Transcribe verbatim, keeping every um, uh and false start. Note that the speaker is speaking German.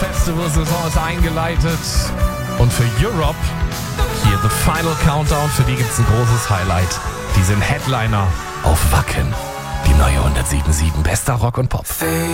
Festival-Saison ist eingeleitet. Und für Europe, hier The Final Countdown, für die gibt's ein großes Highlight. Die sind Headliner auf Wacken. Die neue hundertsieben Komma sieben bester Rock und Pop.